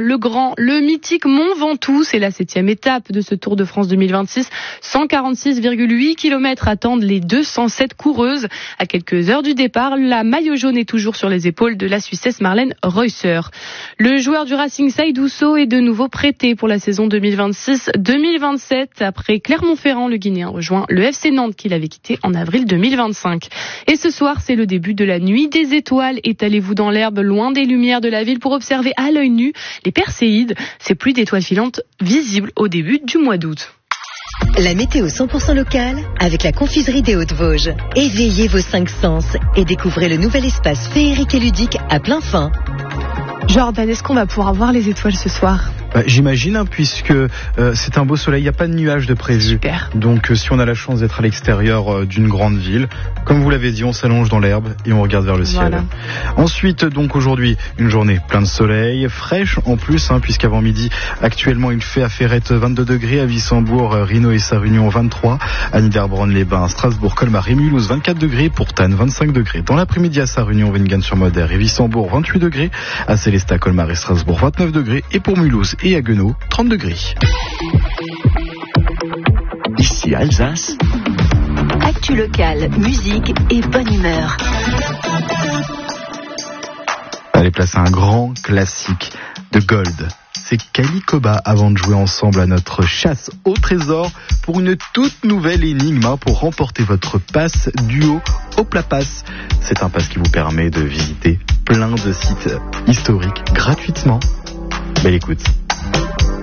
le grand, le mythique Mont Ventoux. C'est la 7e étape de ce Tour de France 2026. 146,8 km attendent les 207 coureuses. À quelques heures du départ, la maillot jaune est toujours sur les épaules de la Suissesse Marlène Reusser. Le joueur du Racing Seydou Sow est de nouveau prêté pour la saison 2026-2027. Après Clermont-Ferrand, le Guinéen rejoint le FC Nantes qu'il avait quitté en avril 2025. Et ce soir, c'est le début de la nuit des étoiles. Étalez-vous dans l'herbe, loin des lumières de la ville, pour observer à l'œil nu les Perséides, ces pluies d'étoiles filantes visibles au début du mois d'août. La météo 100% locale avec la confiserie des Hauts-de-Vosges. Éveillez vos 5 sens et découvrez le nouvel espace féerique et ludique à plein fin. Jordan, est-ce qu'on va pouvoir voir les étoiles ce soir ? J'imagine, puisque c'est un beau soleil, il n'y a pas de nuages de prévu. Super. Donc si on a la chance d'être à l'extérieur d'une grande ville, comme vous l'avez dit, on s'allonge dans l'herbe et on regarde vers le ciel. Voilà. Ensuite, donc aujourd'hui, une journée pleine de soleil, fraîche en plus, puisqu'avant midi, actuellement il fait à Ferrette 22 degrés, à Wissembourg, Rino et sa Réunion 23, à Niederbronn-les-Bains, Strasbourg, Colmar et Mulhouse 24 degrés, pour Tannes 25 degrés. Dans l'après-midi à sa Réunion, Wengen-sur-Moder et Wissembourg 28 degrés, à Célestat, Colmar et Strasbourg 29 degrés, et pour Mulhouse et à Guenot, 30 degrés. Ici Alsace. Actu locale, musique et bonne humeur. Allez, place à un grand classique de Gold. C'est Kylie Koba avant de jouer ensemble à notre chasse au trésor pour une toute nouvelle énigme pour remporter votre pass duo au Plat Pass. C'est un pass qui vous permet de visiter plein de sites historiques gratuitement. Belle écoute.